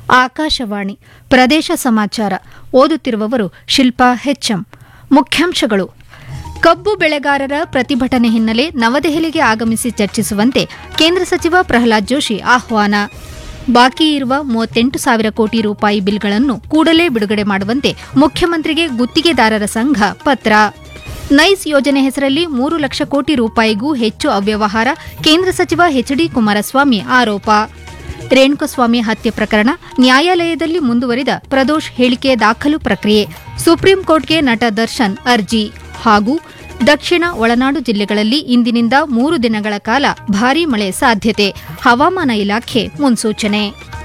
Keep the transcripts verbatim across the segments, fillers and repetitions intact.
ಆಕಾಶವಾಣಿ ಪ್ರದೇಶ ಸಮಾಚಾರ ಓದುತ್ತಿರುವವರು ಶಿಲ್ಪಾ ಹೆಚ್ಎಂ. ಮುಖ್ಯಾಂಶಗಳು: ಕಬ್ಬು ಬೆಳೆಗಾರರ ಪ್ರತಿಭಟನೆ ಹಿನ್ನೆಲೆ ನವದೆಹಲಿಗೆ ಆಗಮಿಸಿ ಚರ್ಚಿಸುವಂತೆ ಕೇಂದ್ರ ಸಚಿವ ಪ್ರಹ್ಲಾದ್ ಜೋಶಿ ಆಹ್ವಾನ. ಬಾಕಿ ಇರುವ ಮೂವತ್ತೆಂಟು ಸಾವಿರ ಕೋಟಿ ರೂಪಾಯಿ ಬಿಲ್ಗಳನ್ನು ಕೂಡಲೇ ಬಿಡುಗಡೆ ಮಾಡುವಂತೆ ಮುಖ್ಯಮಂತ್ರಿಗೆ ಗುತ್ತಿಗೆದಾರರ ಸಂಘ ಪತ್ರ. ನೈಸ್ ಯೋಜನೆ ಹೆಸರಲ್ಲಿ ಮೂರು ಲಕ್ಷ ಕೋಟಿ ರೂಪಾಯಿಗೂ ಹೆಚ್ಚು ಅವ್ಯವಹಾರ, ಕೇಂದ್ರ ಸಚಿವ ಎಚ್ ಡಿ ಕುಮಾರಸ್ವಾಮಿ ಆರೋಪ. ರೇಣುಕಸ್ವಾಮಿ ಹತ್ಯೆ ಪ್ರಕರಣ ನ್ಯಾಯಾಲಯದಲ್ಲಿ ಮುಂದುವರಿದ ಪ್ರದೋಷ್ ಹೇಳಿಕೆ ದಾಖಲು ಪ್ರಕ್ರಿಯೆ, ಸುಪ್ರೀಂ ಕೋರ್ಟ್ಗೆ ನಟ ದರ್ಶನ್ ಅರ್ಜಿ. ಹಾಗೂ ದಕ್ಷಿಣ ಒಳನಾಡು ಜಿಲ್ಲೆಗಳಲ್ಲಿ ಇಂದಿನಿಂದ ಮೂರು ದಿನಗಳ ಕಾಲ ಭಾರೀ ಮಳೆ ಸಾಧ್ಯತೆ, ಹವಾಮಾನ ಇಲಾಖೆ ಮುನ್ಸೂಚನೆ.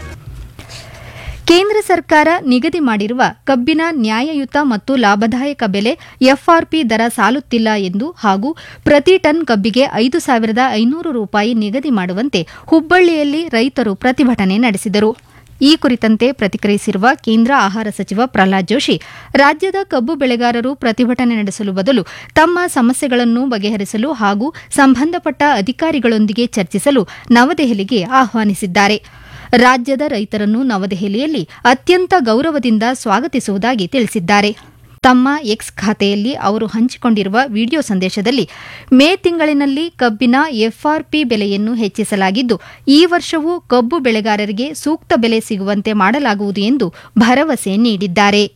ಕೇಂದ್ರ ಸರ್ಕಾರ ನಿಗದಿ ಮಾಡಿರುವ ಕಬ್ಬಿನ ನ್ಯಾಯಯುತ ಮತ್ತು ಲಾಭದಾಯಕ ಬೆಲೆ ಎಫ್ಆರ್ಪಿ ದರ ಸಾಲುತ್ತಿಲ್ಲ ಎಂದು ಹಾಗೂ ಪ್ರತಿ ಟನ್ ಕಬ್ಬಿಗೆ ಐದು ಸಾವಿರದ ಐನೂರು ರೂಪಾಯಿ ನಿಗದಿ ಮಾಡುವಂತೆ ಹುಬ್ಬಳ್ಳಿಯಲ್ಲಿ ರೈತರು ಪ್ರತಿಭಟನೆ ನಡೆಸಿದರು. ಈ ಕುರಿತಂತೆ ಪ್ರತಿಕ್ರಿಯಿಸಿರುವ ಕೇಂದ್ರ ಆಹಾರ ಸಚಿವ ಪ್ರಹ್ಲಾದ್ ಜೋಶಿ, ರಾಜ್ಯದ ಕಬ್ಬು ಬೆಳೆಗಾರರು ಪ್ರತಿಭಟನೆ ನಡೆಸಲು ಬದಲು ತಮ್ಮ ಸಮಸ್ಯೆಗಳನ್ನು ಬಗೆಹರಿಸಲು ಹಾಗೂ ಸಂಬಂಧಪಟ್ಟ ಅಧಿಕಾರಿಗಳೊಂದಿಗೆ ಚರ್ಚಿಸಲು ನವದೆಹಲಿಗೆ ಆಹ್ವಾನಿಸಿದ್ದಾರೆ. ರಾಜ್ಯದ ರೈತರನ್ನು ನವದೆಹಲಿಯಲ್ಲಿ ಅತ್ಯಂತ ಗೌರವದಿಂದ ಸ್ವಾಗತಿಸುವುದಾಗಿ ತಿಳಿಸಿದ್ದಾರೆ. ತಮ್ಮ ಎಕ್ಸ್ ಖಾತೆಯಲ್ಲಿ ಅವರು ಹಂಚಿಕೊಂಡಿರುವ ವಿಡಿಯೋ ಸಂದೇಶದಲ್ಲಿ, ಮೇ ತಿಂಗಳಿನಲ್ಲಿ ಕಬ್ಬಿನ ಎಫ್ಆರ್ಪಿ ಬೆಲೆಯನ್ನು ಹೆಚ್ಚಿಸಲಾಗಿದ್ದು, ಈ ವರ್ಷವೂ ಕಬ್ಬು ಬೆಳೆಗಾರರಿಗೆ ಸೂಕ್ತ ಬೆಲೆ ಸಿಗುವಂತೆ ಮಾಡಲಾಗುವುದು ಎಂದು ಭರವಸೆ ನೀಡಿದ್ದಾರೆ.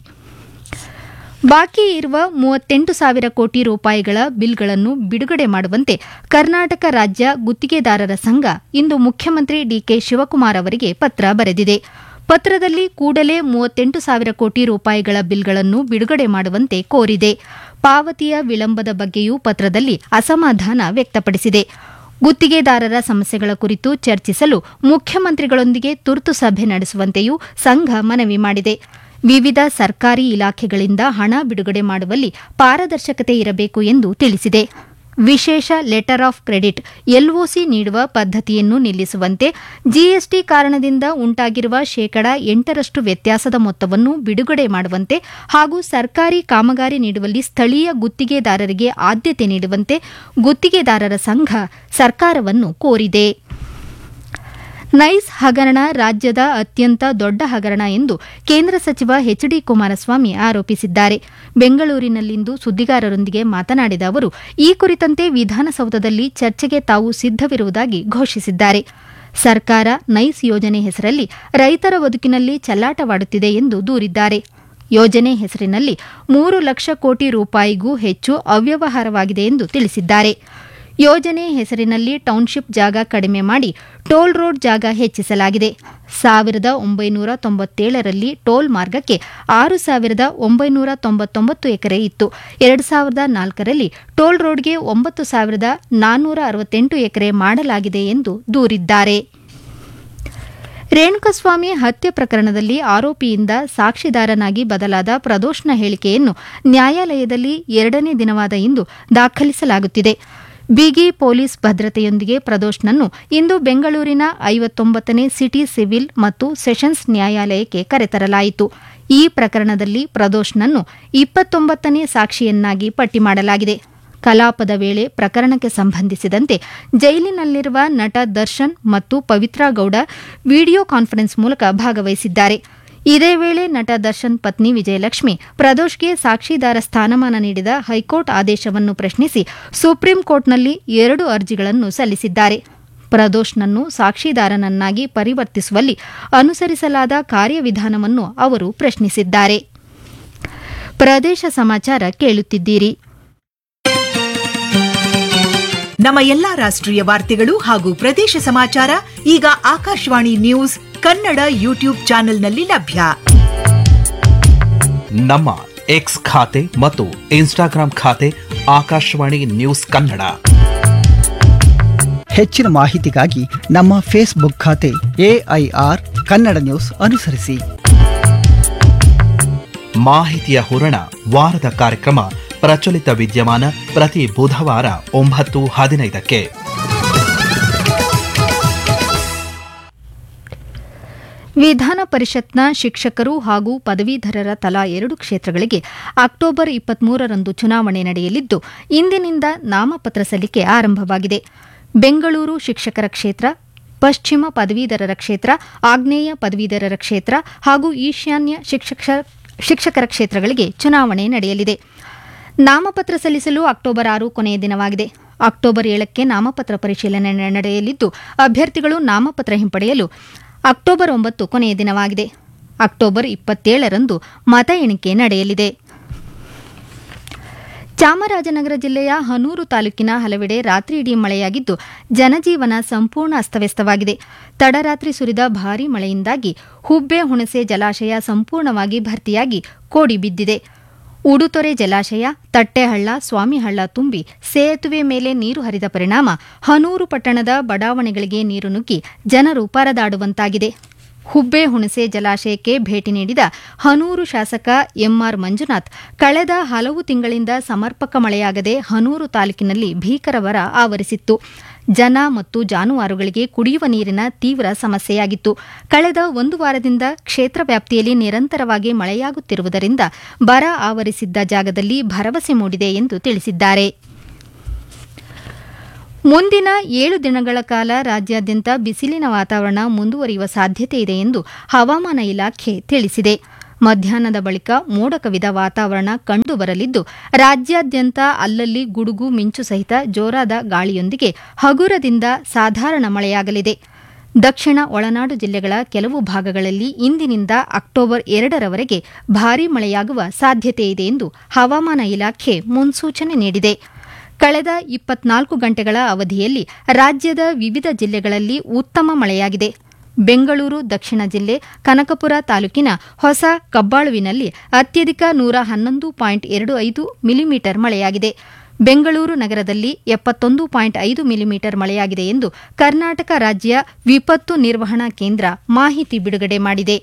ಬಾಕಿ ಇರುವ ಮೂವತ್ತೆಂಟು ಸಾವಿರ ಕೋಟಿ ರೂಪಾಯಿಗಳ ಬಿಲ್ಗಳನ್ನು ಬಿಡುಗಡೆ ಮಾಡುವಂತೆ ಕರ್ನಾಟಕ ರಾಜ್ಯ ಗುತ್ತಿಗೆದಾರರ ಸಂಘ ಇಂದು ಮುಖ್ಯಮಂತ್ರಿ ಡಿಕೆ ಶಿವಕುಮಾರ್ ಅವರಿಗೆ ಪತ್ರ ಬರೆದಿದೆ. ಪತ್ರದಲ್ಲಿ ಕೂಡಲೇ ಮೂವತ್ತೆಂಟು ಸಾವಿರ ಕೋಟಿ ರೂಪಾಯಿಗಳ ಬಿಲ್ಗಳನ್ನು ಬಿಡುಗಡೆ ಮಾಡುವಂತೆ ಕೋರಿದೆ. ಪಾವತಿಯ ವಿಳಂಬದ ಬಗ್ಗೆಯೂ ಪತ್ರದಲ್ಲಿ ಅಸಮಾಧಾನ ವ್ಯಕ್ತಪಡಿಸಿದೆ. ಗುತ್ತಿಗೆದಾರರ ಸಮಸ್ಯೆಗಳ ಕುರಿತು ಚರ್ಚಿಸಲು ಮುಖ್ಯಮಂತ್ರಿಗಳೊಂದಿಗೆ ತುರ್ತು ಸಭೆ ನಡೆಸುವಂತೆಯೂ ಸಂಘ ಮನವಿ ಮಾಡಿದೆ. ವಿವಿಧ ಸರ್ಕಾರಿ ಇಲಾಖೆಗಳಿಂದ ಹಣ ಬಿಡುಗಡೆ ಮಾಡುವಲ್ಲಿ ಪಾರದರ್ಶಕತೆ ಇರಬೇಕು ಎಂದು ತಿಳಿಸಿದೆ. ವಿಶೇಷ ಲೆಟರ್ ಆಫ್ ಕ್ರೆಡಿಟ್ ಎಲ್ಒಸಿ ನೀಡುವ ಪದ್ಧತಿಯನ್ನು ನಿಲ್ಲಿಸುವಂತೆ, ಜಿಎಸ್ಟಿ ಕಾರಣದಿಂದ ಉಂಟಾಗಿರುವ ಶೇಕಡಾ ಎಂಟರಷ್ಟು ವ್ಯತ್ಯಾಸದ ಮೊತ್ತವನ್ನು ಬಿಡುಗಡೆ ಮಾಡುವಂತೆ ಹಾಗೂ ಸರ್ಕಾರಿ ಕಾಮಗಾರಿ ನೀಡುವಲ್ಲಿ ಸ್ಥಳೀಯ ಗುತ್ತಿಗೆದಾರರಿಗೆ ಆದ್ಯತೆ ನೀಡುವಂತೆ ಗುತ್ತಿಗೆದಾರರ ಸಂಘ ಸರ್ಕಾರವನ್ನು ಕೋರಿದೆ. ನೈಸ್ ಹಗರಣ ರಾಜ್ಯದ ಅತ್ಯಂತ ದೊಡ್ಡ ಹಗರಣ ಎಂದು ಕೇಂದ್ರ ಸಚಿವ ಎಚ್ ಡಿ ಕುಮಾರಸ್ವಾಮಿ ಆರೋಪಿಸಿದ್ದಾರೆ. ಬೆಂಗಳೂರಿನಲ್ಲಿಂದು ಸುದ್ದಿಗಾರರೊಂದಿಗೆ ಮಾತನಾಡಿದ ಅವರು, ಈ ಕುರಿತಂತೆ ವಿಧಾನಸೌಧದಲ್ಲಿ ಚರ್ಚೆಗೆ ತಾವು ಸಿದ್ದವಿರುವುದಾಗಿ ಘೋಷಿಸಿದ್ದಾರೆ. ಸರ್ಕಾರ ನೈಸ್ ಯೋಜನೆ ಹೆಸರಲ್ಲಿ ರೈತರ ಬದುಕಿನಲ್ಲಿ ಚೆಲ್ಲಾಟವಾಡುತ್ತಿದೆ ಎಂದು ದೂರಿದ್ದಾರೆ. ಯೋಜನೆ ಹೆಸರಿನಲ್ಲಿ ಮೂರು ಲಕ್ಷ ಕೋಟಿ ರೂಪಾಯಿಗೂ ಹೆಚ್ಚು ಅವ್ಯವಹಾರವಾಗಿದೆ ಎಂದು ತಿಳಿಸಿದ್ದಾರೆ. ಯೋಜನೆ ಹೆಸರಿನಲ್ಲಿ ಟೌನ್ಶಿಪ್ ಜಾಗ ಕಡಿಮೆ ಮಾಡಿ ಟೋಲ್ ರೋಡ್ ಜಾಗ ಹೆಚ್ಚಿಸಲಾಗಿದೆ. ಸಾವಿರದ ಒಂಬೈನೂರ ತೊಂಬತ್ತೇಳರಲ್ಲಿ ಟೋಲ್ ಮಾರ್ಗಕ್ಕೆ ಆರು ಸಾವಿರದ ಒಂಬೈನೂರ ತೊಂಬತ್ತೊಂಬತ್ತು ಎಕರೆ ಇತ್ತು. ಎರಡು ಸಾವಿರದ ನಾಲ್ಕರಲ್ಲಿ ಟೋಲ್ ರೋಡ್ಗೆ ಒಂಬತ್ತು ಸಾವಿರದ ನಾನ್ನೂರ ಅರವತ್ತೆಂಟು ಎಕರೆ ಮಾಡಲಾಗಿದೆ ಎಂದು ದೂರಿದ್ದಾರೆ. ರೇಣುಕಸ್ವಾಮಿ ಹತ್ಯೆ ಪ್ರಕರಣದಲ್ಲಿ ಆರೋಪಿಯಿಂದ ಸಾಕ್ಷಿದಾರನಾಗಿ ಬದಲಾದ ಪ್ರದೋಷ್ನ ಹೇಳಿಕೆಯನ್ನು ನ್ಯಾಯಾಲಯದಲ್ಲಿ ಎರಡನೇ ದಿನವಾದ ಇಂದು ದಾಖಲಿಸಲಾಗುತ್ತಿದೆ. ಬಿಗಿ ಪೊಲೀಸ್ ಭದ್ರತೆಯೊಂದಿಗೆ ಪ್ರದೋಷ್ನನ್ನು ಇಂದು ಬೆಂಗಳೂರಿನ ಐವತ್ತೊಂಬತ್ತನೇ ಸಿಟಿ ಸಿವಿಲ್ ಮತ್ತು ಸೆಷನ್ಸ್ ನ್ಯಾಯಾಲಯಕ್ಕೆ ಕರೆತರಲಾಯಿತು. ಈ ಪ್ರಕರಣದಲ್ಲಿ ಪ್ರದೋಷ್ನನ್ನು ಇಪ್ಪತ್ತೊಂಬತ್ತನೇ ಸಾಕ್ಷಿಯನ್ನಾಗಿ ಪಟ್ಟಿ ಮಾಡಲಾಗಿದೆ. ಕಲಾಪದ ವೇಳೆ ಪ್ರಕರಣಕ್ಕೆ ಸಂಬಂಧಿಸಿದಂತೆ ಜೈಲಿನಲ್ಲಿರುವ ನಟ ದರ್ಶನ್ ಮತ್ತು ಪವಿತ್ರಾ ಗೌಡ ವಿಡಿಯೋ ಕಾನ್ಫರೆನ್ಸ್ ಮೂಲಕ ಭಾಗವಹಿಸಿದ್ದಾರೆ. ಇದೇ ವೇಳೆ ನಟ ದರ್ಶನ್ ಪತ್ನಿ ವಿಜಯಲಕ್ಷ್ಮಿ ಪ್ರದೋಷ್ಗೆ ಸಾಕ್ಷಿದಾರ ಸ್ಥಾನಮಾನ ನೀಡಿದ ಹೈಕೋರ್ಟ್ ಆದೇಶವನ್ನು ಪ್ರಶ್ನಿಸಿ ಸುಪ್ರೀಂ ಕೋರ್ಟ್ನಲ್ಲಿ ಎರಡು ಅರ್ಜಿಗಳನ್ನು ಸಲ್ಲಿಸಿದ್ದಾರೆ. ಪ್ರದೋಷ್ನನ್ನು ಸಾಕ್ಷಿದಾರನನ್ನಾಗಿ ಪರಿವರ್ತಿಸುವಲ್ಲಿ ಅನುಸರಿಸಲಾದ ಕಾರ್ಯವಿಧಾನವನ್ನು ಅವರು ಪ್ರಶ್ನಿಸಿದ್ದಾರೆ. ಪ್ರದೇಶ ಸಮಾಚಾರ ಕೇಳುತ್ತಿದ್ದೀರಿ. ನಮ್ಮ ಎಲ್ಲಾ ರಾಷ್ಟ್ರೀಯ ವಾರ್ತೆಗಳು ಹಾಗೂ ಪ್ರದೇಶ ಸಮಾಚಾರ ಈಗ ಆಕಾಶವಾಣಿ ನ್ಯೂಸ್ ಕನ್ನಡ ಯೂಟ್ಯೂಬ್ ಚಾನೆಲ್ನಲ್ಲಿ ಲಭ್ಯ. ನಮ್ಮ ಎಕ್ಸ್ ಖಾತೆ ಮತ್ತು ಇನ್ಸ್ಟಾಗ್ರಾಂ ಖಾತೆ ಆಕಾಶವಾಣಿ ನ್ಯೂಸ್ ಕನ್ನಡ. ಹೆಚ್ಚಿನ ಮಾಹಿತಿಗಾಗಿ ನಮ್ಮ ಫೇಸ್ಬುಕ್ ಖಾತೆ ಎಐಆರ್ ಕನ್ನಡ ನ್ಯೂಸ್ ಅನುಸರಿಸಿ. ಮಾಹಿತಿಯ ಹೂರಣ ವಾರದ ಕಾರ್ಯಕ್ರಮ ಪ್ರಚಲಿತ ವಿದ್ಯಮಾನ ಪ್ರತಿ ಬುಧವಾರ ಒಂಬತ್ತು ಹದಿನೈದಕ್ಕೆ. ವಿಧಾನ ಪರಿಷತ್ನ ಶಿಕ್ಷಕರು ಹಾಗೂ ಪದವೀಧರರ ತಲಾ ಎರಡು ಕ್ಷೇತ್ರಗಳಿಗೆ ಅಕ್ಟೋಬರ್ ಇಪ್ಪತ್ಮೂರರಂದು ಚುನಾವಣೆ ನಡೆಯಲಿದ್ದು, ಇಂದಿನಿಂದ ನಾಮಪತ್ರ ಸಲ್ಲಿಕೆ ಆರಂಭವಾಗಿದೆ. ಬೆಂಗಳೂರು ಶಿಕ್ಷಕರ ಕ್ಷೇತ್ರ ಪಶ್ಚಿಮ ಪದವೀಧರರ ಕ್ಷೇತ್ರ, ಆಗ್ನೇಯ ಪದವೀಧರರ ಕ್ಷೇತ್ರ ಹಾಗೂ ಈಶಾನ್ಯ ಶಿಕ್ಷಕ ಶಿಕ್ಷಕರ ಕ್ಷೇತ್ರಗಳಿಗೆ ಚುನಾವಣೆ ನಡೆಯಲಿದೆ. ನಾಮಪತ್ರ ಸಲ್ಲಿಸಲು ಅಕ್ಟೋಬರ್ ಆರು ಕೊನೆಯ ದಿನವಾಗಿದೆ. ಅಕ್ಟೋಬರ್ ಏಳಕ್ಕೆ ನಾಮಪತ್ರ ಪರಿಶೀಲನೆ ನಡೆಯಲಿದ್ದು, ಅಭ್ಯರ್ಥಿಗಳು ನಾಮಪತ್ರ ಹಿಂಪಡೆಯಲು ಅಕ್ಟೋಬರ್ ಒಂಬತ್ತು ಕೊನೆಯ ದಿನವಾಗಿದೆ. ಅಕ್ಟೋಬರ್ ಇಪ್ಪತ್ತೇಳರಂದು ಮತ ಎಣಿಕೆ ನಡೆಯಲಿದೆ. ಚಾಮರಾಜನಗರ ಜಿಲ್ಲೆಯ ಹನೂರು ತಾಲೂಕಿನ ಹಲವೆಡೆ ರಾತ್ರಿಯಿಡೀ ಮಳೆಯಾಗಿದ್ದು, ಜನಜೀವನ ಸಂಪೂರ್ಣ ಅಸ್ತವ್ಯಸ್ತವಾಗಿದೆ. ತಡರಾತ್ರಿ ಸುರಿದ ಭಾರೀ ಮಳೆಯಿಂದಾಗಿ ಹುಬ್ಬೆ ಹುಣಸೆ ಜಲಾಶಯ ಸಂಪೂರ್ಣವಾಗಿ ಭರ್ತಿಯಾಗಿ ಕೋಡಿ ಬಿದ್ದಿದೆ. ಉಡುತೊರೆ ಜಲಾಶಯ, ತಟ್ಟೆಹಳ್ಳ, ಸ್ವಾಮಿಹಳ್ಳ ತುಂಬಿ ಸೇತುವೆ ಮೇಲೆ ನೀರು ಹರಿದ ಪರಿಣಾಮ ಹನೂರು ಪಟ್ಟಣದ ಬಡಾವಣೆಗಳಿಗೆ ನೀರು ನುಗ್ಗಿ ಜನರು ಪರದಾಡುವಂತಾಗಿದೆ. ಹುಬ್ಬೆ ಹುಣಸೆ ಜಲಾಶಯಕ್ಕೆ ಭೇಟಿ ನೀಡಿದ ಹನೂರು ಶಾಸಕ ಎಂಆರ್ ಮಂಜುನಾಥ್, ಕಳೆದ ಹಲವು ತಿಂಗಳಿಂದ ಸಮರ್ಪಕ ಮಳೆಯಾಗದೆ ಹನೂರು ತಾಲೂಕಿನಲ್ಲಿ ಭೀಕರ ಬರ ಆವರಿಸಿತ್ತು. ಜನ ಮತ್ತು ಜಾನುವಾರುಗಳಿಗೆ ಕುಡಿಯುವ ನೀರಿನ ತೀವ್ರ ಸಮಸ್ಯೆಯಾಗಿತ್ತು. ಕಳೆದ ಒಂದು ವಾರದಿಂದ ಕ್ಷೇತ್ರ ವ್ಯಾಪ್ತಿಯಲ್ಲಿ ನಿರಂತರವಾಗಿ ಮಳೆಯಾಗುತ್ತಿರುವುದರಿಂದ ಬರ ಆವರಿಸಿದ್ದ ಜಾಗದಲ್ಲಿ ಭರವಸೆ ಮೂಡಿದೆ ಎಂದು ತಿಳಿಸಿದ್ದಾರೆ. ಮುಂದಿನ ಏಳು ದಿನಗಳ ಕಾಲ ರಾಜ್ಯಾದ್ಯಂತ ಬಿಸಿಲಿನ ವಾತಾವರಣ ಮುಂದುವರಿಯುವ ಸಾಧ್ಯತೆ ಇದೆ ಎಂದು ಹವಾಮಾನ ಇಲಾಖೆ ತಿಳಿಸಿದೆ. ಮಧ್ಯಾಹ್ನದ ಬಳಿಕ ಮೋಡ ಕವಿದ ವಾತಾವರಣ ಕಂಡುಬರಲಿದ್ದು, ರಾಜ್ಯಾದ್ಯಂತ ಅಲ್ಲಲ್ಲಿ ಗುಡುಗು ಮಿಂಚು ಸಹಿತ ಜೋರಾದ ಗಾಳಿಯೊಂದಿಗೆ ಹಗುರದಿಂದ ಸಾಧಾರಣ ಮಳೆಯಾಗಲಿದೆ. ದಕ್ಷಿಣ ಒಳನಾಡು ಜಿಲ್ಲೆಗಳ ಕೆಲವು ಭಾಗಗಳಲ್ಲಿ ಇಂದಿನಿಂದ ಅಕ್ಟೋಬರ್ ಎರಡರವರೆಗೆ ಭಾರೀ ಮಳೆಯಾಗುವ ಸಾಧ್ಯತೆ ಇದೆ ಎಂದು ಹವಾಮಾನ ಇಲಾಖೆ ಮುನ್ಸೂಚನೆ ನೀಡಿದೆ. ಕಳೆದ ಇಪ್ಪತ್ನಾಲ್ಕು ಗಂಟೆಗಳ ಅವಧಿಯಲ್ಲಿ ರಾಜ್ಯದ ವಿವಿಧ ಜಿಲ್ಲೆಗಳಲ್ಲಿ ಉತ್ತಮ ಮಳೆಯಾಗಿದೆ. ಬೆಂಗಳೂರು ದಕ್ಷಿಣ ಜಿಲ್ಲೆ ಕನಕಪುರ ತಾಲೂಕಿನ ಹೊಸ ಕಬ್ಬಾಳುವಿನಲ್ಲಿ ಅತ್ಯಧಿಕ ನೂರ ಹನ್ನೊಂದು ಪಾಯಿಂಟ್ ಎರಡು ಐದು ಮಿಲಿಮೀಟರ್ ಮಳೆಯಾಗಿದೆ. ಬೆಂಗಳೂರು ನಗರದಲ್ಲಿ ಎಪ್ಪತ್ತೊಂದು ಪಾಯಿಂಟ್ ಐದು ಮಿಲಿಮೀಟರ್ ಮಳೆಯಾಗಿದೆ ಎಂದು ಕರ್ನಾಟಕ ರಾಜ್ಯ ವಿಪತ್ತು ನಿರ್ವಹಣಾ ಕೇಂದ್ರ ಮಾಹಿತಿ ಬಿಡುಗಡೆ ಮಾಡಿದೆ.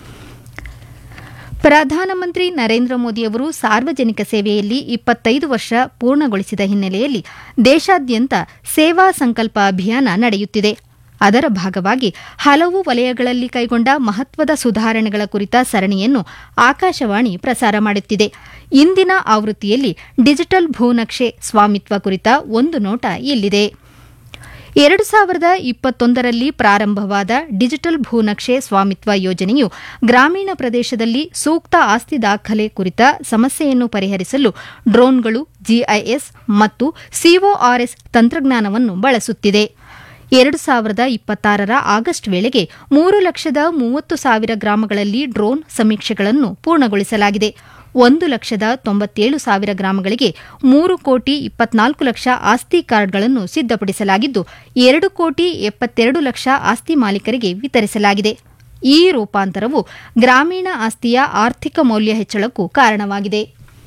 ಪ್ರಧಾನಮಂತ್ರಿ ನರೇಂದ್ರ ಮೋದಿಯವರು ಸಾರ್ವಜನಿಕ ಸೇವೆಯಲ್ಲಿ ಇಪ್ಪತ್ತೈದು ವರ್ಷ ಪೂರ್ಣಗೊಳಿಸಿದ ಹಿನ್ನೆಲೆಯಲ್ಲಿ ದೇಶಾದ್ಯಂತ ಸೇವಾ ಸಂಕಲ್ಪ ಅಭಿಯಾನ ನಡೆಯುತ್ತಿದೆ. ಅದರ ಭಾಗವಾಗಿ ಹಲವು ವಲಯಗಳಲ್ಲಿ ಕೈಗೊಂಡ ಮಹತ್ವದ ಸುಧಾರಣೆಗಳ ಕುರಿತ ಸರಣಿಯನ್ನು ಆಕಾಶವಾಣಿ ಪ್ರಸಾರ ಮಾಡುತ್ತಿದೆ. ಇಂದಿನ ಆವೃತ್ತಿಯಲ್ಲಿ ಡಿಜಿಟಲ್ ಭೂನಕ್ಷೆ ಸ್ವಾಮಿತ್ವ ಕುರಿತ ಒಂದು ನೋಟ ಇಲ್ಲಿದೆ. ಎರಡು ಸಾವಿರದ ಇಪ್ಪತ್ತೊಂದರಲ್ಲಿ ಪ್ರಾರಂಭವಾದ ಡಿಜಿಟಲ್ ಭೂನಕ್ಷೆ ಸ್ವಾಮಿತ್ವ ಯೋಜನೆಯು ಗ್ರಾಮೀಣ ಪ್ರದೇಶದಲ್ಲಿ ಸೂಕ್ತ ಆಸ್ತಿ ದಾಖಲೆ ಕುರಿತ ಸಮಸ್ಯೆಯನ್ನು ಪರಿಹರಿಸಲು ಡ್ರೋನ್ಗಳು, ಜಿಐಎಸ್ ಮತ್ತು ಸಿಒಆರ್ಎಸ್ ತಂತ್ರಜ್ಞಾನವನ್ನು ಬಳಸುತ್ತಿದೆ. ಎರಡು ಸಾವಿರದ ಇಪ್ಪತ್ತಾರರ ಆಗಸ್ಟ್ ವೇಳೆಗೆ ಮೂರು ಲಕ್ಷದ ಮೂವತ್ತು ಸಾವಿರ ಗ್ರಾಮಗಳಲ್ಲಿ ಡ್ರೋನ್ ಸಮೀಕ್ಷೆಗಳನ್ನು ಪೂರ್ಣಗೊಳಿಸಲಾಗಿದೆ. ಒಂದು ಲಕ್ಷದ ತೊಂಬತ್ತೇಳು ಸಾವಿರ ಗ್ರಾಮಗಳಿಗೆ ಮೂರು ಕೋಟಿ ಇಪ್ಪತ್ನಾಲ್ಕು ಲಕ್ಷ ಆಸ್ತಿ ಕಾರ್ಡ್ಗಳನ್ನು ಸಿದ್ಧಪಡಿಸಲಾಗಿದ್ದು, ಎರಡು ಕೋಟಿ ಎಪ್ಪತ್ತೆರಡು ಲಕ್ಷ ಆಸ್ತಿ ಮಾಲೀಕರಿಗೆ ವಿತರಿಸಲಾಗಿದೆ. ಈ ರೂಪಾಂತರವು ಗ್ರಾಮೀಣ ಆಸ್ತಿಯ ಆರ್ಥಿಕ ಮೌಲ್ಯ ಹೆಚ್ಚಳಕ್ಕೂ ಕಾರಣವಾಗಿದೆ.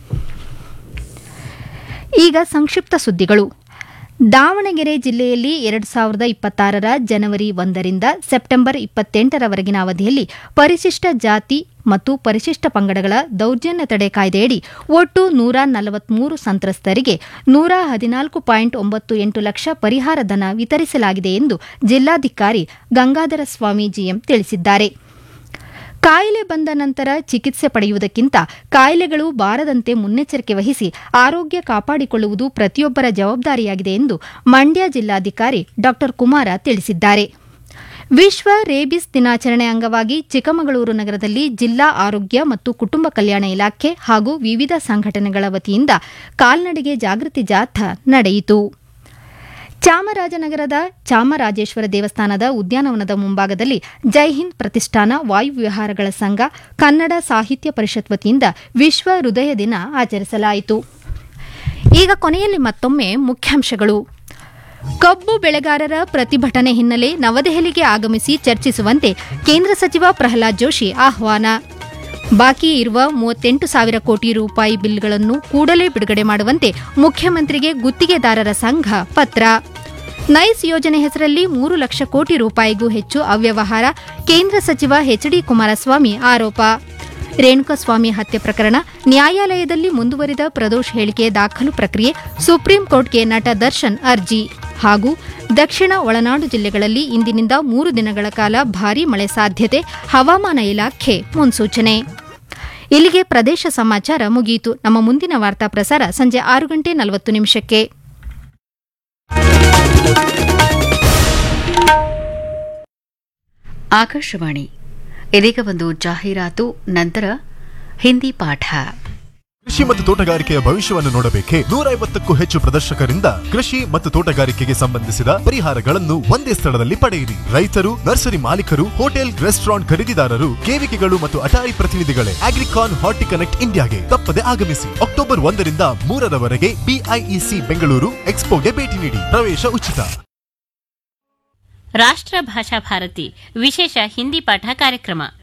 ಈಗ ಸಂಕ್ಷಿಪ್ತ ಸುದ್ದಿಗಳು. ದಾವಣಗೆರೆ ಜಿಲ್ಲೆಯಲ್ಲಿ ಎರಡು ಸಾವಿರದ ಇಪ್ಪತ್ತಾರರ ಜನವರಿ ಒಂದರಿಂದ ಸೆಪ್ಟೆಂಬರ್ ಇಪ್ಪತ್ತೆಂಟರವರೆಗಿನ ಅವಧಿಯಲ್ಲಿ ಪರಿಶಿಷ್ಟ ಜಾತಿ ಮತ್ತು ಪರಿಶಿಷ್ಟ ಪಂಗಡಗಳ ದೌರ್ಜನ್ಯ ತಡೆ ಕಾಯ್ದೆಯಡಿ ಒಟ್ಟು ನೂರ ನಲವತ್ಮೂರು ಸಂತ್ರಸ್ತರಿಗೆ ನೂರ ಹದಿನಾಲ್ಕು ಪಾಯಿಂಟ್ ಒಂಬತ್ತು ಎಂಟು ಲಕ್ಷ ಪರಿಹಾರ ಧನ ವಿತರಿಸಲಾಗಿದೆ ಎಂದು ಜಿಲ್ಲಾಧಿಕಾರಿ ಗಂಗಾಧರ ಸ್ವಾಮಿ ಜಿಎಂ ತಿಳಿಸಿದ್ದಾರೆ. ಕಾಯಿಲೆ ಬಂದ ನಂತರ ಚಿಕಿತ್ಸೆ ಪಡೆಯುವುದಕ್ಕಿಂತ ಕಾಯಿಲೆಗಳು ಬಾರದಂತೆ ಮುನ್ನೆಚ್ಚರಿಕೆ ವಹಿಸಿ ಆರೋಗ್ಯ ಕಾಪಾಡಿಕೊಳ್ಳುವುದು ಪ್ರತಿಯೊಬ್ಬರ ಜವಾಬ್ದಾರಿಯಾಗಿದೆ ಎಂದು ಮಂಡ್ಯ ಜಿಲ್ಲಾಧಿಕಾರಿ ಡಾ ಕುಮಾರ ತಿಳಿಸಿದ್ದಾರೆ. ವಿಶ್ವ ರೇಬಿಸ್ ದಿನಾಚರಣೆ ಅಂಗವಾಗಿ ಚಿಕ್ಕಮಗಳೂರು ನಗರದಲ್ಲಿ ಜಿಲ್ಲಾ ಆರೋಗ್ಯ ಮತ್ತು ಕುಟುಂಬ ಕಲ್ಯಾಣ ಇಲಾಖೆ ಹಾಗೂ ವಿವಿಧ ಸಂಘಟನೆಗಳ ವತಿಯಿಂದ ಕಾಲ್ನಡಿಗೆ ಜಾಗೃತಿ ಜಾಥಾ ನಡೆಯಿತು. ಚಾಮರಾಜನಗರದ ಚಾಮರಾಜೇಶ್ವರ ದೇವಸ್ಥಾನದ ಉದ್ಯಾನವನದ ಮುಂಭಾಗದಲ್ಲಿ ಜೈಹಿಂದ್ ಪ್ರತಿಷ್ಠಾನ ವಾಯುವಿಹಾರಗಳ ಸಂಘ ಕನ್ನಡ ಸಾಹಿತ್ಯ ಪರಿಷತ್ ವತಿಯಿಂದ ವಿಶ್ವ ಹೃದಯ ದಿನ ಆಚರಿಸಲಾಯಿತು. ಈಗ ಕೊನೆಯಲ್ಲಿ ಮತ್ತೊಮ್ಮೆ ಮುಖ್ಯಾಂಶಗಳು. ಕಬ್ಬು ಬೆಳೆಗಾರರ ಪ್ರತಿಭಟನೆ ಹಿನ್ನೆಲೆ ನವದೆಹಲಿಗೆ ಆಗಮಿಸಿ ಚರ್ಚಿಸುವಂತೆ ಕೇಂದ್ರ ಸಚಿವ ಪ್ರಹ್ಲಾದ್ ಜೋಶಿ ಆಹ್ವಾನ. ಬಾಕಿ ಇರುವ ಮೂವತ್ತೆಂಟು ಸಾವಿರ ಕೋಟಿ ರೂಪಾಯಿ ಬಿಲ್ಗಳನ್ನು ಕೂಡಲೇ ಬಿಡುಗಡೆ ಮಾಡುವಂತೆ ಮುಖ್ಯಮಂತ್ರಿಗೆ ಗುತ್ತಿಗೆದಾರರ ಸಂಘ ಪತ್ರ. ನೈಸ್ ಯೋಜನೆ ಹೆಸರಲ್ಲಿ ಮೂರು ಲಕ್ಷ ಕೋಟಿ ರೂಪಾಯಿಗೂ ಹೆಚ್ಚು ಅವ್ಯವಹಾರ, ಕೇಂದ್ರ ಸಚಿವ ಎಚ್ ಡಿ ಕುಮಾರಸ್ವಾಮಿ ಆರೋಪ. ರೇಣುಕಾಸ್ವಾಮಿ ಹತ್ಯೆ ಪ್ರಕರಣ ನ್ಯಾಯಾಲಯದಲ್ಲಿ ಮುಂದುವರಿದ ಪ್ರದೋಷ್ ಹೇಳಿಕೆ ದಾಖಲು ಪ್ರಕ್ರಿಯೆ, ಸುಪ್ರೀಂ ಕೋರ್ಟ್ಗೆ ನಟ ದರ್ಶನ್ ಅರ್ಜಿ. ಹಾಗೂ ದಕ್ಷಿಣ ಒಳನಾಡು ಜಿಲ್ಲೆಗಳಲ್ಲಿ ಇಂದಿನಿಂದ ಮೂರು ದಿನಗಳ ಕಾಲ ಭಾರೀ ಮಳೆ ಸಾಧ್ಯತೆ, ಹವಾಮಾನ ಇಲಾಖೆ ಮುನ್ಸೂಚನೆ. ಇಲ್ಲಿಗೆ ಪ್ರದೇಶ ಸಮಾಚಾರ ಮುಗಿಯಿತು. ನಮ್ಮ ಮುಂದಿನ ವಾರ್ತಾ ಪ್ರಸಾರ ಸಂಜೆ ಆರು ಗಂಟೆ ನಲವತ್ತು ನಿಮಿಷಕ್ಕೆ. ಆಕಾಶವಾಣಿ ಇದೀಗ ಒಂದು ಜಾಹೀರಾತು, ನಂತರ ಹಿಂದಿ ಪಾಠ. ಕೃಷಿ ಮತ್ತು ತೋಟಗಾರಿಕೆಯ ಭವಿಷ್ಯವನ್ನು ನೋಡಬೇಕೆ? ನೂರ ಐವತ್ತಕ್ಕೂ ಹೆಚ್ಚು ಪ್ರದರ್ಶಕರಿಂದ ಕೃಷಿ ಮತ್ತು ತೋಟಗಾರಿಕೆಗೆ ಸಂಬಂಧಿಸಿದ ಪರಿಹಾರಗಳನ್ನು ಒಂದೇ ಸ್ಥಳದಲ್ಲಿ ಪಡೆಯಿರಿ. ರೈತರು, ನರ್ಸರಿ ಮಾಲೀಕರು, ಹೋಟೆಲ್, ರೆಸ್ಟೋರೆಂಟ್ ಖರೀದಿದಾರರು, ಕೇವಿಕೆಗಳು ಮತ್ತು ಅಟಾರಿ ಪ್ರತಿನಿಧಿಗಳೇ ಅಗ್ರಿಕಾನ್ ಹಾರ್ಟಿಕನೆಕ್ಟ್ ಇಂಡಿಯಾಗೆ ತಪ್ಪದೆ ಆಗಮಿಸಿ. ಅಕ್ಟೋಬರ್ ಒಂದರಿಂದ ಮೂರರವರೆಗೆ ಬಿಐಇಸಿ ಬೆಂಗಳೂರು ಎಕ್ಸ್ಪೋಗೆ ಭೇಟಿ ನೀಡಿ. ಪ್ರವೇಶ ಉಚಿತ. ರಾಷ್ಟ್ರ ಭಾಷಾ ಭಾರತಿ ವಿಶೇಷ ಹಿಂದಿ ಪಾಠ ಕಾರ್ಯಕ್ರಮ